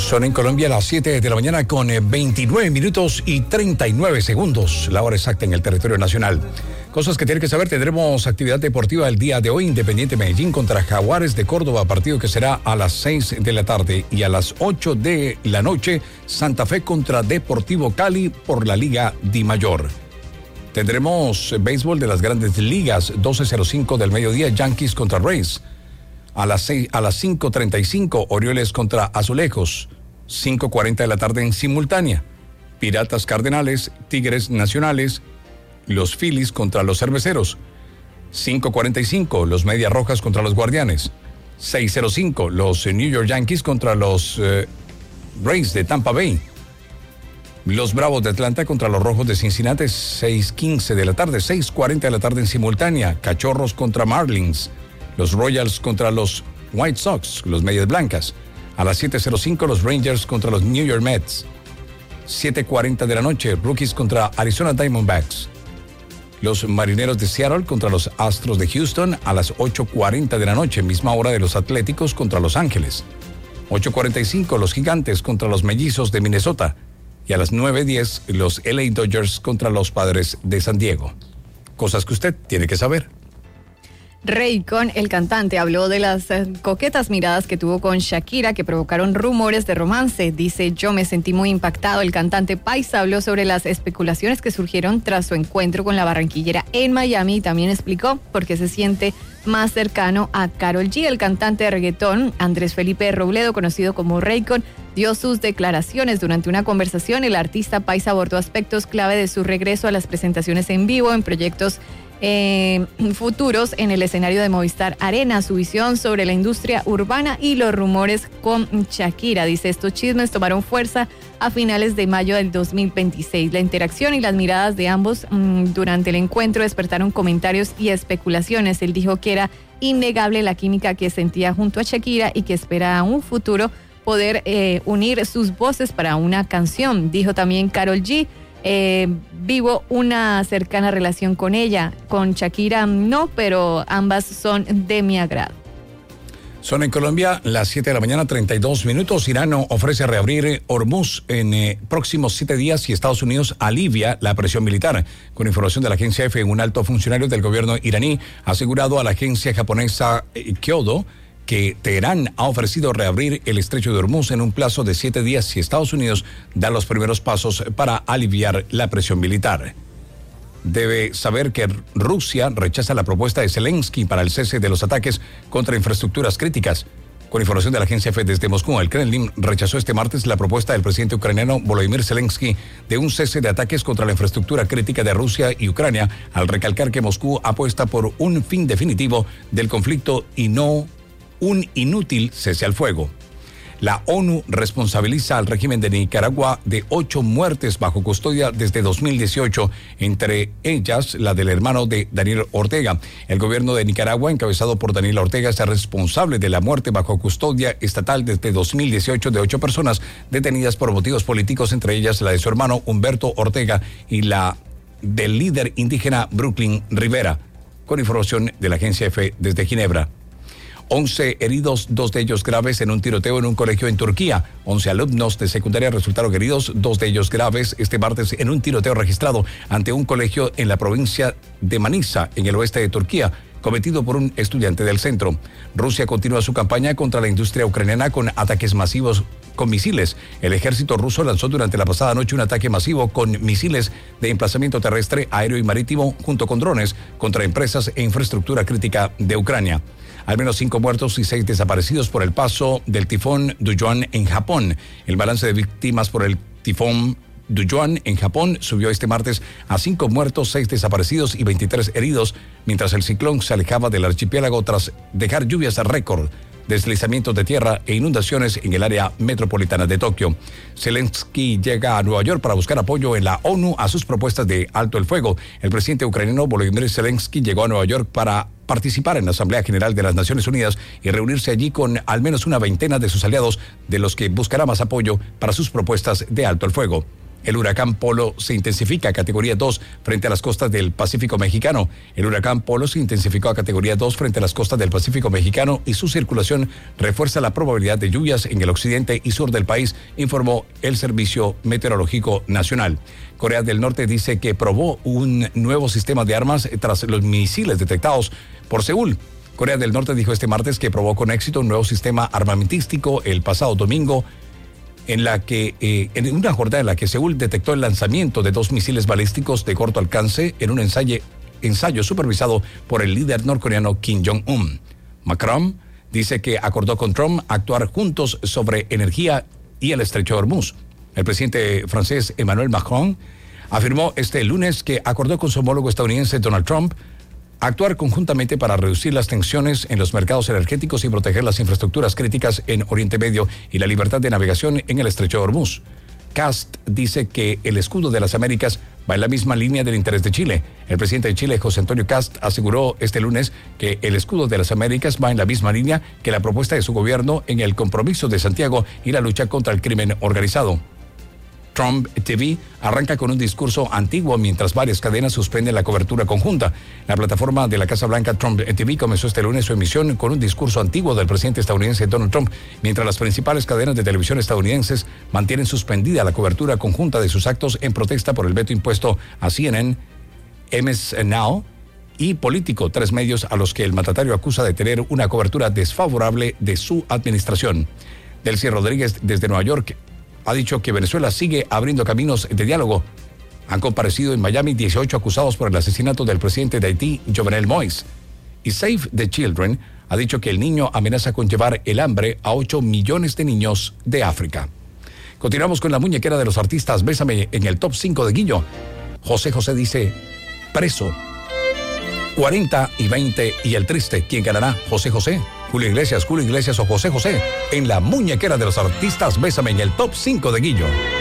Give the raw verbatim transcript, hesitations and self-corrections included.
Son en Colombia las siete de la mañana con veintinueve minutos y treinta y nueve segundos, la hora exacta en el territorio nacional. Cosas que tienen que saber: tendremos actividad deportiva el día de hoy. Independiente Medellín contra Jaguares de Córdoba, partido que será a las seis de la tarde, y a las ocho de la noche Santa Fe contra Deportivo Cali por la Liga Dimayor. Tendremos béisbol de las Grandes Ligas, doce cero cinco del mediodía, Yankees contra Rays. A las, seis, a las cinco treinta y cinco, Orioles contra Azulejos. cinco cuarenta de la tarde en simultánea, Piratas Cardenales, Tigres Nacionales, los Phillies contra los Cerveceros. cinco cuarenta y cinco, los Medias Rojas contra los Guardianes. seis cero cinco, los New York Yankees contra los eh, Rays de Tampa Bay. Los Bravos de Atlanta contra los Rojos de Cincinnati, seis quince de la tarde. seis cuarenta de la tarde en simultánea, Cachorros contra Marlins. Los Royals contra los White Sox, los Medias Blancas. A las siete cero cinco, los Rangers contra los New York Mets. siete cuarenta de la noche, Rockies contra Arizona Diamondbacks. Los Marineros de Seattle contra los Astros de Houston a las ocho cuarenta de la noche, misma hora de los Atléticos contra Los Ángeles. ocho cuarenta y cinco, los Gigantes contra los Mellizos de Minnesota. Y a las nueve diez, los L A Dodgers contra los Padres de San Diego. Cosas que usted tiene que saber. Raycon, el cantante, habló de las eh, coquetas miradas que tuvo con Shakira, que provocaron rumores de romance. Dice: yo me sentí muy impactado. El cantante paisa habló sobre las especulaciones que surgieron tras su encuentro con la barranquillera en Miami, y también explicó por qué se siente más cercano a Karol G. El cantante de reggaetón, Andrés Felipe Robledo, conocido como Raycon, dio sus declaraciones. Durante una conversación, el artista paisa abordó aspectos clave de su regreso a las presentaciones en vivo en proyectos Eh, futuros en el escenario de Movistar Arena, su visión sobre la industria urbana y los rumores con Shakira. Dice: estos chismes tomaron fuerza a finales de mayo del dos mil veintiséis. La interacción y las miradas de ambos mmm, durante el encuentro despertaron comentarios y especulaciones. Él dijo que era innegable la química que sentía junto a Shakira y que espera a un futuro poder eh, unir sus voces para una canción. Dijo también Karol G: Eh, vivo una cercana relación con ella. Con Shakira no, pero ambas son de mi agrado. Son en Colombia las siete de la mañana, treinta y dos minutos. Irán ofrece reabrir Hormuz en eh, próximos siete días y Estados Unidos alivia la presión militar. Con información de la agencia F, un alto funcionario del gobierno iraní ha asegurado a la agencia japonesa eh, Kyodo que Teherán ha ofrecido reabrir el estrecho de Hormuz en un plazo de siete días si Estados Unidos da los primeros pasos para aliviar la presión militar. Debe saber que Rusia rechaza la propuesta de Zelensky para el cese de los ataques contra infraestructuras críticas. Con información de la agencia F desde Moscú, el Kremlin rechazó este martes la propuesta del presidente ucraniano Volodymyr Zelensky de un cese de ataques contra la infraestructura crítica de Rusia y Ucrania, al recalcar que Moscú apuesta por un fin definitivo del conflicto y no un inútil cese al fuego. La ONU responsabiliza al régimen de Nicaragua de ocho muertes bajo custodia desde dos mil dieciocho, entre ellas la del hermano de Daniel Ortega. El gobierno de Nicaragua, encabezado por Daniel Ortega, es responsable de la muerte bajo custodia estatal desde dos mil dieciocho de ocho personas detenidas por motivos políticos, entre ellas la de su hermano Humberto Ortega y la del líder indígena Brooklyn Rivera. Con información de la agencia F desde Ginebra. once heridos, dos de ellos graves en un tiroteo en un colegio en Turquía. once alumnos de secundaria resultaron heridos, dos de ellos graves, este martes en un tiroteo registrado ante un colegio en la provincia de Manisa, en el oeste de Turquía, cometido por un estudiante del centro. Rusia continúa su campaña contra la industria ucraniana con ataques masivos con misiles. El ejército ruso lanzó durante la pasada noche un ataque masivo con misiles de emplazamiento terrestre, aéreo y marítimo, junto con drones, contra empresas e infraestructura crítica de Ucrania. Al menos cinco muertos y seis desaparecidos por el paso del tifón Dujuan en Japón. El balance de víctimas por el tifón Dujuan en Japón subió este martes a cinco muertos, seis desaparecidos y veintitrés heridos, mientras el ciclón se alejaba del archipiélago tras dejar lluvias a récord, deslizamientos de tierra e inundaciones en el área metropolitana de Tokio. Zelensky llega a Nueva York para buscar apoyo en la ONU a sus propuestas de alto el fuego. El presidente ucraniano Volodymyr Zelensky llegó a Nueva York para participar en la Asamblea General de las Naciones Unidas y reunirse allí con al menos una veintena de sus aliados, de los que buscará más apoyo para sus propuestas de alto el fuego. El huracán Polo se intensifica a categoría dos frente a las costas del Pacífico mexicano. El huracán Polo se intensificó a categoría dos frente a las costas del Pacífico mexicano y su circulación refuerza la probabilidad de lluvias en el occidente y sur del país, informó el Servicio Meteorológico Nacional. Corea del Norte dice que probó un nuevo sistema de armas tras los misiles detectados por Seúl. Corea del Norte dijo este martes que probó con éxito un nuevo sistema armamentístico el pasado domingo, en la que, eh, en una jornada en la que Seúl detectó el lanzamiento de dos misiles balísticos de corto alcance en un ensayo, ensayo supervisado por el líder norcoreano Kim Jong-un. Macron dice que acordó con Trump actuar juntos sobre energía y el estrecho de Hormuz. El presidente francés Emmanuel Macron afirmó este lunes que acordó con su homólogo estadounidense Donald Trump actuar conjuntamente para reducir las tensiones en los mercados energéticos y proteger las infraestructuras críticas en Oriente Medio y la libertad de navegación en el estrecho de Hormuz. Cast dice que el escudo de las Américas va en la misma línea del interés de Chile. El presidente de Chile, José Antonio Cast, aseguró este lunes que el escudo de las Américas va en la misma línea que la propuesta de su gobierno en el compromiso de Santiago y la lucha contra el crimen organizado. Trump T V arranca con un discurso antiguo mientras varias cadenas suspenden la cobertura conjunta. La plataforma de la Casa Blanca Trump T V comenzó este lunes su emisión con un discurso antiguo del presidente estadounidense Donald Trump, mientras las principales cadenas de televisión estadounidenses mantienen suspendida la cobertura conjunta de sus actos en protesta por el veto impuesto a C N N, M S Now y Político, tres medios a los que el mandatario acusa de tener una cobertura desfavorable de su administración. Delcy Rodríguez, desde Nueva York, ha dicho que Venezuela sigue abriendo caminos de diálogo. Han comparecido en Miami dieciocho acusados por el asesinato del presidente de Haití, Jovenel Moïse. Y Save the Children ha dicho que el niño amenaza con llevar el hambre a ocho millones de niños de África. Continuamos con la muñequera de los artistas. Bésame en el top cinco de Guillo. José José dice, preso. cuarenta y veinte y el triste. ¿Quién ganará? José José, Julio Iglesias, Julio Iglesias o José José. En la muñequera de los artistas, bésame en el top cinco de Guillo.